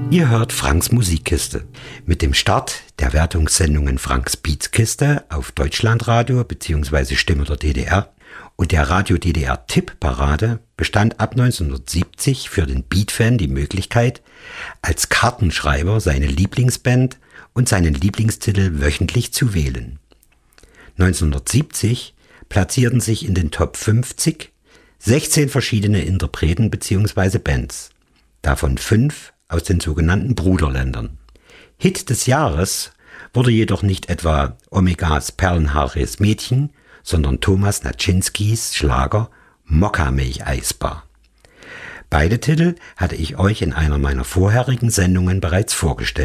Ihr hört Franks Musikkiste. Mit dem Start der Wertungssendungen Franks Beatskiste auf Deutschlandradio bzw. Stimme der DDR und der Radio DDR Tippparade bestand ab 1970 für den Beat-Fan die Möglichkeit, als Kartenschreiber seine Lieblingsband und seinen Lieblingstitel wöchentlich zu wählen. 1970 platzierten sich in den Top 50 16 verschiedene Interpreten bzw. Bands, davon 5 aus den sogenannten Bruderländern. Hit des Jahres wurde jedoch nicht etwa Omegas Perlenhaares Mädchen, sondern Thomas Naczynskis Schlager Mokka-Milch-Eisbar. Beide Titel hatte ich euch in einer meiner vorherigen Sendungen bereits vorgestellt.